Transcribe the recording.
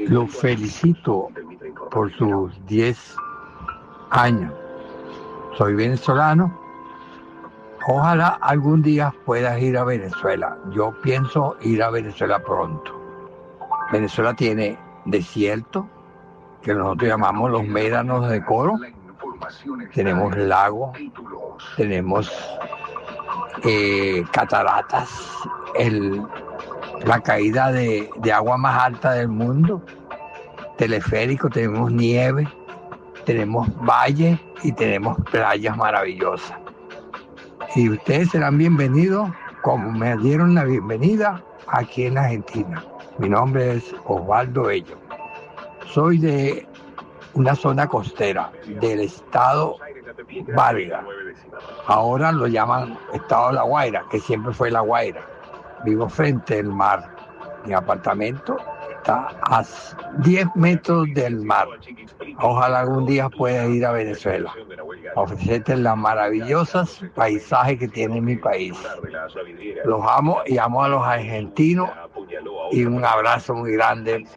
Lo felicito por sus 10 años. Soy venezolano. Ojalá algún día puedas ir a Venezuela. Yo pienso ir a Venezuela pronto. Venezuela tiene desierto, que nosotros llamamos los médanos de Coro. Tenemos lagos, tenemos cataratas, la caída de agua más alta del mundo, teleférico, tenemos nieve, tenemos valles y tenemos playas maravillosas. Y ustedes serán bienvenidos como me dieron la bienvenida aquí en Argentina. Mi nombre es Osvaldo Bello. Soy de una zona costera del estado Vargas. Ahora lo llaman estado La Guaira, que siempre fue La Guaira. Vivo frente al mar. Mi apartamento está a 10 metros del mar. Ojalá algún día pueda ir a Venezuela a ofrecerte los maravillosos paisajes que tiene mi país. Los amo y amo a los argentinos y un abrazo muy grande